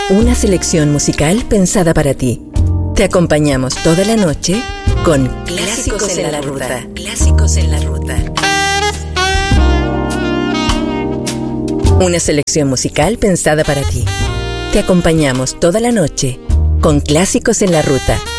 Una selección musical pensada para ti. Te acompañamos toda la noche con Clásicos en la Ruta. Clásicos en la Ruta. Una selección musical pensada para ti. Te acompañamos toda la noche con Clásicos en la Ruta.